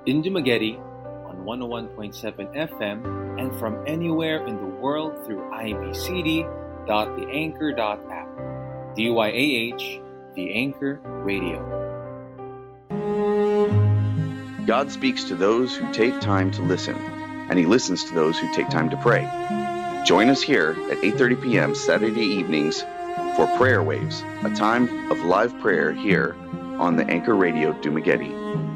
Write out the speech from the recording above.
in Dumaguete on 101.7 FM and from anywhere in the world through ibcd.theanchor.app. DYAH, The Anchor Radio. God speaks to those who take time to listen, and He listens to those who take time to pray. Join us here at 8:30 p.m. Saturday evenings for Prayer Waves, a time of live prayer here on the Anchor Radio Dumaguete.